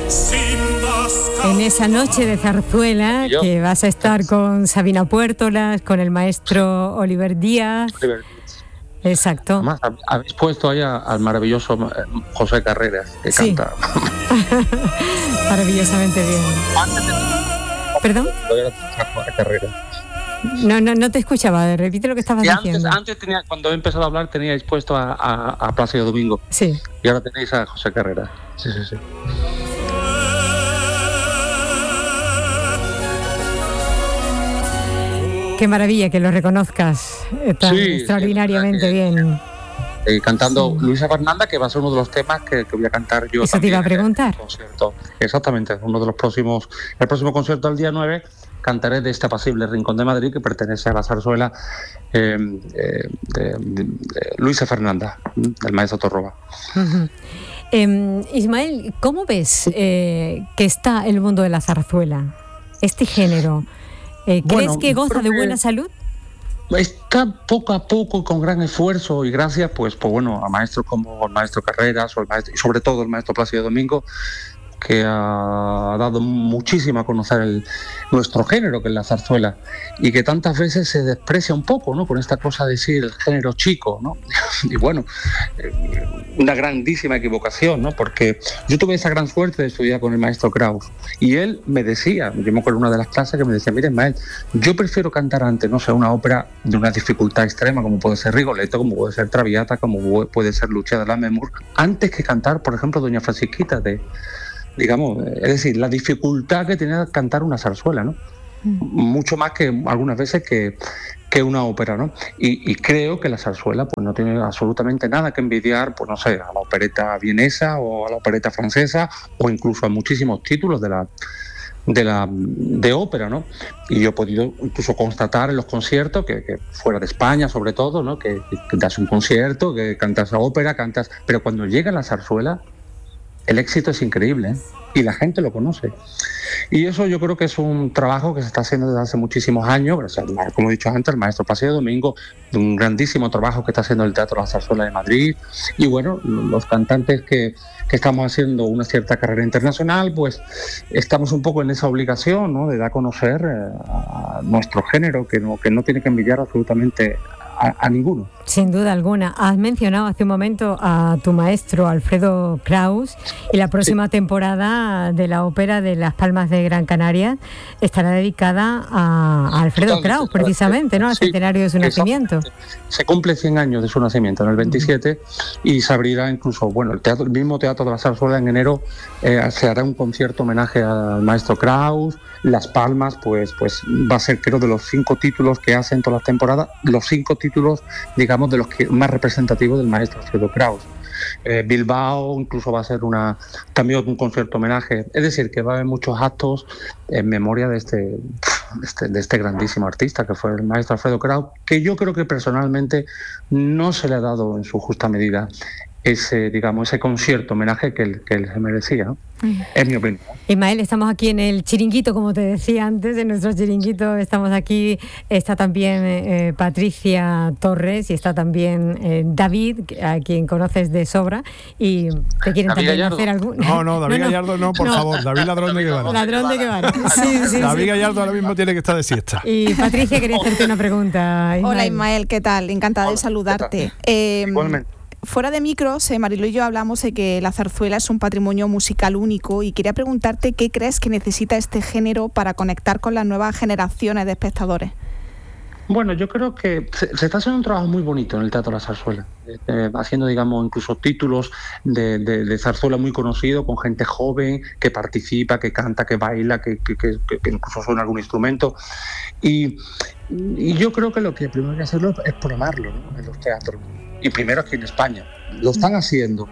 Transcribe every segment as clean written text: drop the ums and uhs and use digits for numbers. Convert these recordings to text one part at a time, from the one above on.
En esa noche de zarzuela que vas a estar con Sabina Puertolas, con el maestro Oliver Díaz. Exacto. Además, habéis puesto ahí al maravilloso José Carreras, que canta. Maravillosamente bien. ¿Perdón? No te escuchaba, repite lo que estabas diciendo. Antes cuando he empezado a hablar teníais puesto a Plácido Domingo. Sí. Y ahora tenéis a José Carreras. Sí. Qué maravilla que lo reconozcas tan extraordinariamente bien. Cantando Luisa Fernanda, que va a ser uno de los temas que voy a cantar yo. Eso te iba a preguntar. Exactamente, uno de los próximos, el próximo concierto el día 9, cantaré de este apacible rincón de Madrid que pertenece a la zarzuela de Luisa Fernanda, del maestro Torroba. Ismael, ¿cómo ves que está el mundo de la zarzuela, este género? ¿Crees que goza de buena salud? Está poco a poco, con gran esfuerzo y gracias pues bueno, a maestros como el maestro Carreras y sobre todo el maestro Plácido Domingo, que ha dado muchísimo a conocer nuestro género, que es la zarzuela, y que tantas veces se desprecia un poco, ¿no? Con esta cosa de decir el género chico, ¿no? Y bueno, una grandísima equivocación, ¿no? Porque yo tuve esa gran suerte de estudiar con el maestro Kraus, y él me decía, yo me acuerdo en una de las clases que me decía, mire, Ismael, yo prefiero cantar antes, no sé, una ópera de una dificultad extrema, como puede ser Rigoletto, como puede ser Traviata, como puede ser Lucia de Lammermoor, antes que cantar, por ejemplo, Doña Francisquita digamos, es decir, la dificultad que tiene cantar una zarzuela, ¿no? Mucho más que algunas veces que una ópera, ¿no? Y creo que la zarzuela pues no tiene absolutamente nada que envidiar, pues no sé, a la opereta vienesa o a la opereta francesa o incluso a muchísimos títulos de ópera, ¿no? Y yo he podido incluso constatar en los conciertos que fuera de España sobre todo, ¿no? Que das un concierto, que cantas la ópera, pero cuando llega la zarzuela el éxito es increíble, ¿eh? Y la gente lo conoce. Y eso yo creo que es un trabajo que se está haciendo desde hace muchísimos años, gracias, como he dicho antes, el maestro Plácido Domingo, de un grandísimo trabajo que está haciendo el Teatro La Zarzuela de Madrid. Y bueno, los cantantes que estamos haciendo una cierta carrera internacional, pues estamos un poco en esa obligación, ¿no? De dar a conocer a nuestro género, que no tiene que envidiar absolutamente a ninguno. Sin duda alguna. Has mencionado hace un momento a tu maestro Alfredo Kraus, y la próxima temporada de la ópera de Las Palmas de Gran Canaria estará dedicada a Alfredo Kraus, precisamente, ¿no? Al centenario de su nacimiento. Se cumple 100 años de su nacimiento, en el 27, y se abrirá incluso, bueno, el mismo Teatro de la Zarzuela en enero se hará un concierto homenaje al maestro Kraus. Las Palmas, pues va a ser, creo, de los 5 títulos que hacen todas las temporadas, los 5 títulos, digamos, de los que más representativos del maestro Alfredo Kraus. Bilbao incluso va a ser también un concierto homenaje. Es decir, que va a haber muchos actos en memoria de este grandísimo artista que fue el maestro Alfredo Kraus, que yo creo que personalmente no se le ha dado en su justa medida ese concierto homenaje que él se merecía, ¿no? Es mi opinión. Ismael, estamos aquí en el chiringuito, como te decía antes, en nuestro chiringuito estamos aquí, está también Patricia Torres y está también David, a quien conoces de sobra, y te quieren David también Gallardo. hacer algún... No, David Gallardo no, por favor, David Ladrón de Guevara. Ladrón de Guevara. Sí, David Gallardo ahora mismo tiene que estar de siesta. Y Patricia, quería hacerte una pregunta. Ismael. Hola Ismael, ¿qué tal? Encantada de saludarte. Igualmente. Fuera de micros, Mariló y yo hablamos de que la zarzuela es un patrimonio musical único, y quería preguntarte qué crees que necesita este género para conectar con las nuevas generaciones de espectadores. Bueno, yo creo que se está haciendo un trabajo muy bonito en el Teatro de la Zarzuela, haciendo, digamos, incluso títulos de zarzuela muy conocidos, con gente joven que participa, que canta, que baila, que incluso suena algún instrumento. Y yo creo que lo que primero hay que hacerlo es programarlo, ¿no? En los teatros. Y primero aquí en España. Lo están haciendo,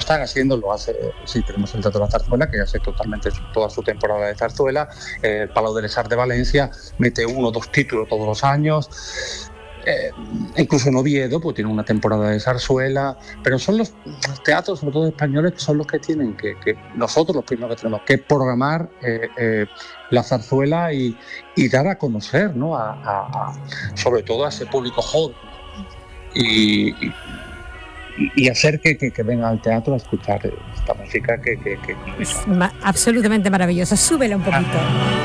lo hace, sí, tenemos el Teatro de la Zarzuela, que hace totalmente toda su temporada de zarzuela, el Palau de les Arts de Valencia mete 1 o 2 títulos todos los años, incluso en Oviedo pues tiene una temporada de zarzuela, pero son los teatros, sobre todo españoles, que son los que tienen que nosotros los primeros que tenemos que programar la zarzuela y dar a conocer, ¿no? sobre todo a ese público joven. Y y hacer que vengan al teatro a escuchar esta música que es absolutamente maravillosa. Súbela un poquito.